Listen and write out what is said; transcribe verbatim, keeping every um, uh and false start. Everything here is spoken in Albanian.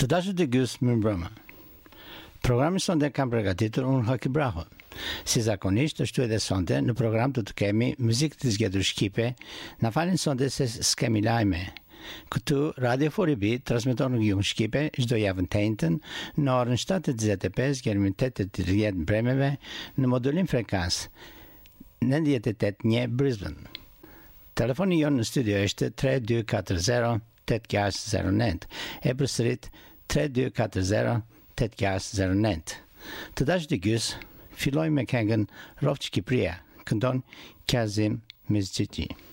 Të dashur të gjys mirëmbrëma. Programi sonte kam përgatitur unë Haki Braho. Si zakonisht, ashtu edhe sonte në program do të kemi muzikë të zgjedhur shqipe. Na falin sonte se s'kemi lajme. Këtu Radio Foribi transmeton në gjuhën shqipe çdo javë të njëjtën në orën shtatë e njëzet e pesë deri në tetë e tridhjetë bremeve në modulim frekans nëntëdhjetë e tetë një Brisbane. Telefoni jonë në studio është tre dy katër zero tetë gjashtë zero nëntë. E përsërit tre dy katër zero tetë gjashtë zero nëntë. Të dashur të gjys, fillojmë me këngën Rroftë Shqipëria, këndon Kazim Mizgjiqi.